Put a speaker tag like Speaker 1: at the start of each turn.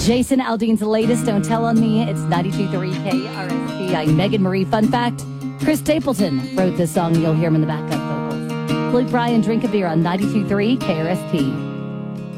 Speaker 1: Jason Aldean's latest, Don't Tell on Me. It's 92.3 KRST. I'm Megan Marie. Fun fact, Chris Stapleton wrote this song. You'll hear him in the backup vocals. Luke Bryan, Drink a Beer on 92.3 KRST.